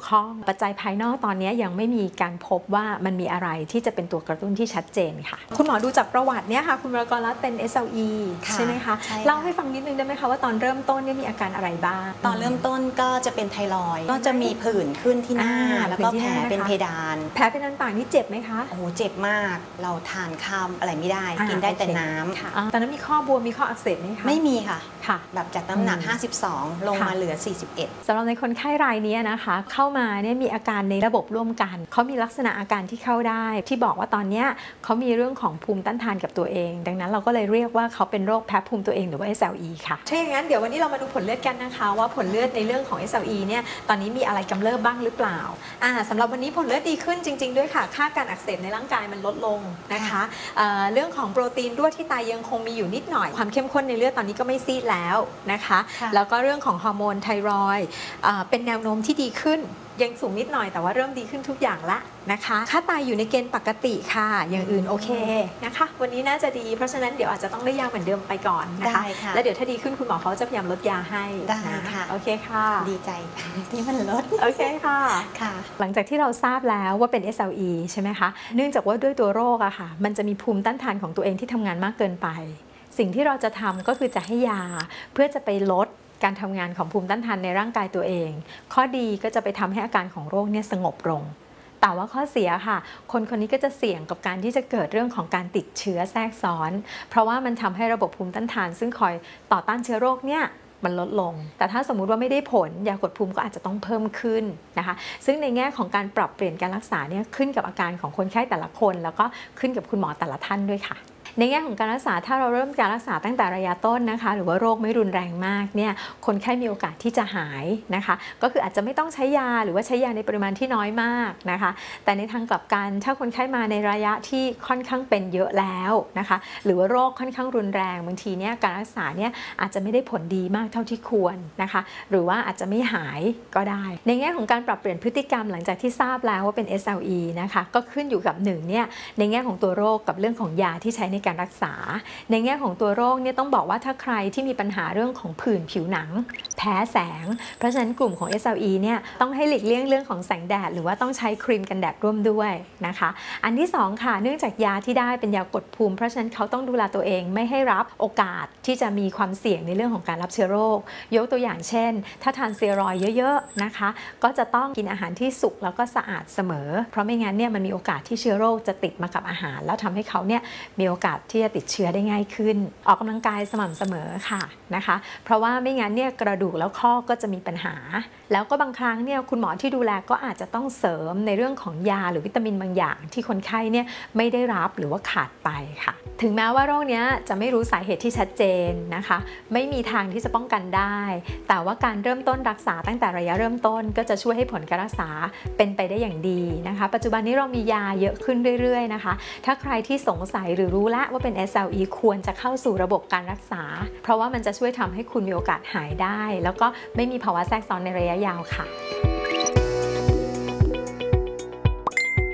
ข้องปัจจัยภายนอกตอนนี้ยังไม่มีการพบว่ามันมีอะไรที่จะเป็นตัวกระตุ้นที่ชัดเจนค่ะคุณหมอดูจากประวัติเนี่ยค่ะคุณวรกรรัตน์เป็น SLE ใช่ไหมคะเล่าให้ฟังนิดนึงได้ไหมคะว่าตอนเริ่มต้นเนี่ยมีอาการอะไรบ้างตอนเริ่มต้นก็จะเป็นไทรอยด์ก็จะมีผื่นขึ้นที่หน้าแล้วก็แผลเป็นเพดานแผลเป็นปากนี่เจ็บไหมคะโอ้โหเจ็บมากเราทานข้าวอะไรไม่ได้กินได้แต่น้ำตอนนั้นมีข้อบวมมีข้ออักเสบไหมคะไม่มีค่ะแบบจากน้ำหนัก52ลงมาเหลือ41 สำหรับในคนไข้รายนี้นะคะเข้ามาเนี่ยมีอาการในระบบร่วมกันเขามีลักษณะอาการที่เข้าได้ที่บอกว่าตอนนี้เขามีเรื่องของภูมิต้านทานกับตัวเองดังนั้นเราก็เลยเรียกว่าเขาเป็นโรคแพ้ภูมิตัวเองหรือว่า SLE ค่ะถ้าอย่างนั้นเดี๋ยววันนี้เรามาดูผลเลือดกันนะคะว่าผลเลือดในเรื่องของ SLE เนี่ยตอนนี้มีอะไรกำเริบบ้างหรือเปล่าสำหรับวันนี้ผลเลือดดีขึ้นจริงๆด้วยค่ะค่าการอักเสบในร่างกายมันลดลงนะคะเรื่องของโปรตีนรั่วที่ไตยังคงมีอยู่นิดหน่อยความเข้มข้นในเลือดตอนนี้ก็ไม่ซีดแล้วนะคะแล้วก็เรื่องของฮอร์โมนไทรอยด์เป็นแนวโน้มที่ดีขึ้นยังสูงนิดหน่อยแต่ว่าเริ่มดีขึ้นทุกอย่างละนะคะค่าไตอยู่ในเกณฑ์ปกติค่ะอย่างอื่นโอเคนะคะวันนี้น่าจะดีเพราะฉะนั้นเดี๋ยวอาจจะต้องได้ยาเหมือนเดิมไปก่อนนะคะแล้วเดี๋ยวถ้าดีขึ้นคุณหมอเขาจะพยายามลดยาให้ได้ค่ะโอเคค่ะดีใจที่มันลดโอเคค่ะหลังจากที่เราทราบแล้วว่าเป็น SLE ใช่ไหมคะเนื่องจากว่าด้วยตัวโรคอะค่ะมันจะมีภูมิต้านทานของตัวเองที่ทำงานมากเกินไปสิ่งที่เราจะทำก็คือจะให้ยาเพื่อจะไปลดการทำงานของภูมิต้านทานในร่างกายตัวเองข้อดีก็จะไปทำให้อาการของโรคเนี่ยสงบลงแต่ว่าข้อเสียค่ะคนนี้ก็จะเสี่ยงกับการที่จะเกิดเรื่องของการติดเชื้อแทรกซ้อนเพราะว่ามันทำให้ระบบภูมิต้านทานซึ่งคอยต่อต้านเชื้อโรคเนี่ยมันลดลงแต่ถ้าสมมุติว่าไม่ได้ผลยากดภูมิก็อาจจะต้องเพิ่มขึ้นนะคะซึ่งในแง่ของการปรับเปลี่ยนการรักษาเนี่ยขึ้นกับอาการของคนไข้แต่ละคนแล้วก็ขึ้นกับคุณหมอแต่ละท่านด้วยค่ะในแง่ของการรักษาถ้าเราเริ่มการรักษาตั้งแต่ระยะต้นนะคะหรือว่าโรคไม่รุนแรงมากเนี่ยคนไข้มีโอกาสที่จะหายนะคะก็คืออาจจะไม่ต้องใช้ยาหรือว่าใช้ยาในปริมาณที่น้อยมากนะคะแต่ในทางกลับกันถ้าคนไข้มาในระยะที่ค่อนข้างเป็นเยอะแล้วนะคะหรือว่าโรคค่อนข้างรุนแรงบางทีเนี่ยการรักษาเนี่ยอาจจะไม่ได้ผลดีมากเท่าที่ควรนะคะหรือว่าอาจจะไม่หายก็ได้ในแง่ของการปรับเปลี่ยนพฤติกรรมหลังจากที่ทราบแล้วว่าเป็น SLE นะคะก็ขึ้นอยู่กับ1เนี่ยในแง่ของตัวโรคกับเรื่องของยาที่ใช้ในการรักษาในแง่ของตัวโรคเนี่ยต้องบอกว่าถ้าใครที่มีปัญหาเรื่องของผื่นผิวหนังแพ้แสงเพราะฉะนั้นกลุ่มของ SLE เนี่ยต้องให้หลีกเลี่ยงเรื่องของแสงแดดหรือว่าต้องใช้ครีมกันแดดร่วมด้วยนะคะอันที่2ค่ะเนื่องจากยาที่ได้เป็นยากดภูมิเพราะฉะนั้นเขาต้องดูแลตัวเองไม่ให้รับโอกาสที่จะมีความเสี่ยงในเรื่องของการรับเชื้อโรคยกตัวอย่างเช่นถ้าทานสเตียรอยด์เยอะๆนะคะก็จะต้องกินอาหารที่สุกแล้วก็สะอาดเสมอเพราะไม่งั้นเนี่ยมันมีโอกาสที่เชื้อโรคจะติดมากับอาหารแล้วทำให้เขาเนี่ยมีโอกาสที่จะติดเชื้อได้ง่ายขึ้นออกกำลังกายสม่ำเสมอค่ะนะคะเพราะว่าไม่งั้นเนี่ยกระดูกแล้วข้อก็จะมีปัญหาแล้วก็บางครั้งเนี่ยคุณหมอที่ดูแลก็อาจจะต้องเสริมในเรื่องของยาหรือวิตามินบางอย่างที่คนไข้เนี่ยไม่ได้รับหรือว่าขาดไปค่ะถึงแม้ว่าโรคนี้จะไม่รู้สาเหตุที่ชัดเจนนะคะไม่มีทางที่จะป้องกันได้แต่ว่าการเริ่มต้นรักษาตั้งแต่ระยะเริ่มต้นก็จะช่วยให้ผลการรักษาเป็นไปได้อย่างดีนะคะปัจจุบันนี้เรามียาเยอะขึ้นเรื่อยๆนะคะถ้าใครที่สงสัยหรือรู้แล้วว่าเป็น SLE ควรจะเข้าสู่ระบบการรักษาเพราะว่ามันจะช่วยทำให้คุณมีโอกาสหายได้แล้วก็ไม่มีภาวะแทรกซ้อนในระยะยาวค่ะ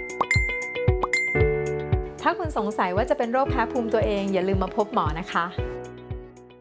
ถ้าคุณสงสัยว่าจะเป็นโรคแพ้ภูมิตัวเองอย่าลืมมาพบหมอนะคะ